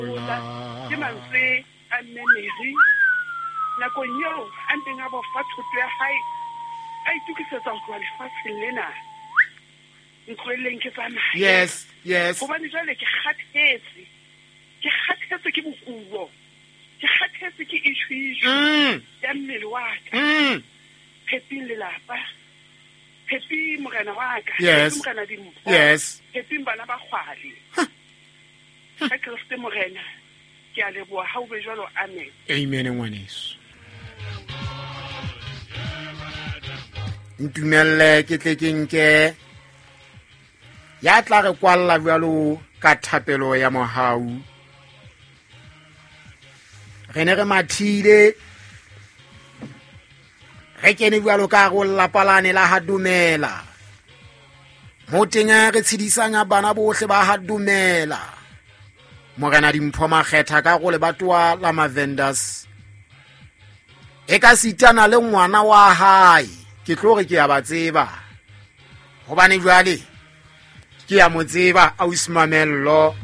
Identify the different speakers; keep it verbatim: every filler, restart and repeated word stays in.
Speaker 1: ke mantswe a mmemedi nakong eo a ntseng a bofa thoto ya hae a itukisetsa ho tloha lefatsheng lena ntho e leng ke tsamaya.
Speaker 2: Yes, yes.
Speaker 1: Hobane jwale ke kgathetse ke kgathetse ke bokulo ke kgathetse ke issue
Speaker 2: Mm.
Speaker 1: ya mmele wa ka.
Speaker 2: Mm.
Speaker 1: Pheping lelapa, pheping morena wa ka,
Speaker 2: Yes.
Speaker 1: pheping morena dimpho,
Speaker 2: Yes.
Speaker 1: pheping bana ba kgwale. Ka Kriste morena ke a leboha ha o be jwalo. Amen.
Speaker 2: Amen ngwaneso. Ntumelle ke tle ke nke ya tla re kwalla bjalo ka thapelo ya mohau. Re ne re mathile re kene bjalo ka go lapalane la ha dumela mo teng re tshedisang bana bohle ba ha dumela. Morena Dimpho Makgetha ka go le batwa la Mavendus e ka sitana le ngwana wa hae ke tlo re ke ya ba tseba hobane jwale ke ya mo tseba Ausi Mamello.